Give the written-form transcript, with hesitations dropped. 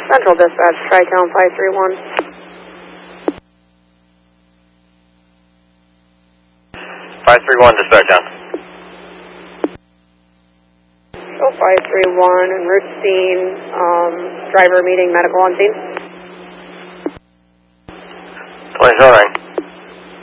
Central Dispatch, Tri-Town 531. 531, dispatch down. Oh, 531, en route scene, driver meeting medical on scene. 2009.